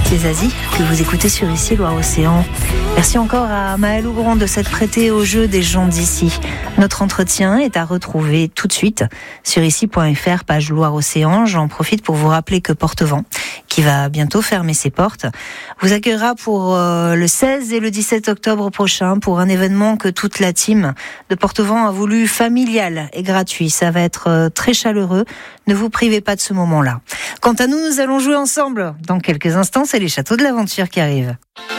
Quartier Zazie que vous écoutez sur Ici Loire-Océan. Merci encore à Maëlle Hougrand de s'être prêtée au jeu des gens d'ici. Notre entretien est à retrouver tout de suite sur ici.fr, page Loire-Océan. J'en profite pour vous rappeler que Porte-Vent, qui va bientôt fermer ses portes, vous accueillera pour le 16 et le 17 octobre prochain pour un événement que toute la team de Porte-Vent a voulu familial et gratuit. Ça va être très chaleureux. Ne vous privez pas de ce moment-là. Quant à nous, nous allons jouer ensemble. Dans quelques instants, c'est les Châteaux de l'Aventure qui arrivent.